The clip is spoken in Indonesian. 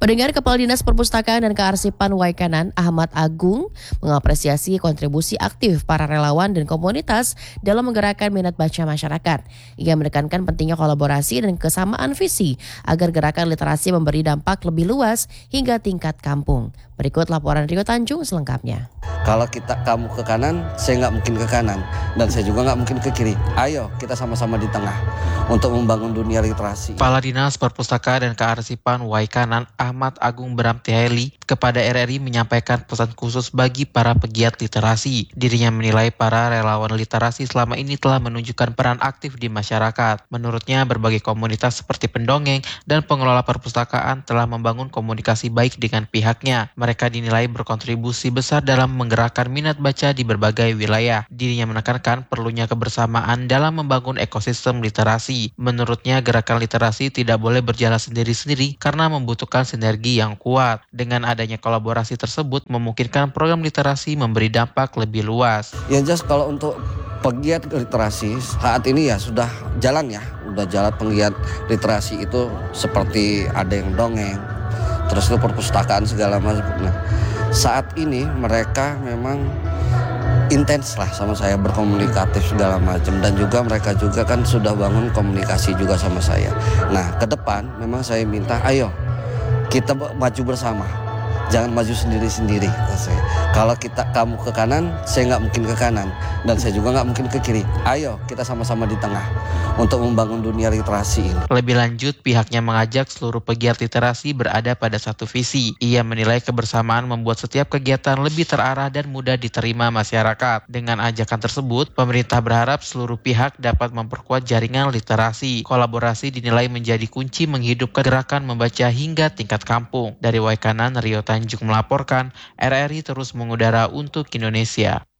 Pendengar, Kepala Dinas Perpustakaan dan Kearsipan Waikanan, Ahmad Agung, mengapresiasi kontribusi aktif para relawan dan komunitas dalam menggerakkan minat baca masyarakat. Ia menekankan pentingnya kolaborasi dan kesamaan visi agar gerakan literasi memberi dampak lebih luas hingga tingkat kampung. Berikut laporan Rio Tanjung selengkapnya. Kalau kamu ke kanan, saya nggak mungkin ke kanan, dan saya juga nggak mungkin ke kiri. Ayo kita sama-sama di tengah untuk membangun dunia literasi. Kepala Dinas Perpustakaan dan Kearsipan Waikanan, Ahmad Agung Bramtihaeli, kepada RRI menyampaikan pesan khusus bagi para pegiat literasi. Dirinya menilai para relawan literasi selama ini telah menunjukkan peran aktif di masyarakat. Menurutnya, berbagai komunitas seperti pendongeng dan pengelola perpustakaan telah membangun komunikasi baik dengan pihaknya. Mereka dinilai berkontribusi besar dalam menggerakkan minat baca di berbagai wilayah. Dirinya menekankan perlunya kebersamaan dalam membangun ekosistem literasi. Menurutnya, gerakan literasi tidak boleh berjalan sendiri-sendiri karena membutuhkan sinergi yang kuat. Dengan adanya kolaborasi tersebut, memungkinkan program literasi memberi dampak lebih luas. Yang jelas kalau untuk pegiat literasi saat ini ya sudah jalan ya, udah jalan pegiat literasi itu seperti ada yang dongeng, terus itu perpustakaan segala macam. Nah, saat ini mereka memang intens lah sama saya, berkomunikatif segala macam, dan juga mereka juga kan sudah bangun komunikasi juga sama saya. Nah, ke depan memang saya minta ayo kita maju bersama. Jangan maju sendiri-sendiri. Kalau kamu ke kanan, saya nggak mungkin ke kanan, dan saya juga nggak mungkin ke kiri. Ayo kita sama-sama di tengah untuk membangun dunia literasi ini. Lebih lanjut, pihaknya mengajak seluruh pegiat literasi berada pada satu visi. Ia menilai kebersamaan membuat setiap kegiatan lebih terarah dan mudah diterima masyarakat. Dengan ajakan tersebut, pemerintah berharap seluruh pihak dapat memperkuat jaringan literasi. Kolaborasi dinilai menjadi kunci menghidupkan gerakan membaca hingga tingkat kampung. Dari Waikanan, Rio Tanjung melaporkan, RRI terus mengudara untuk Indonesia.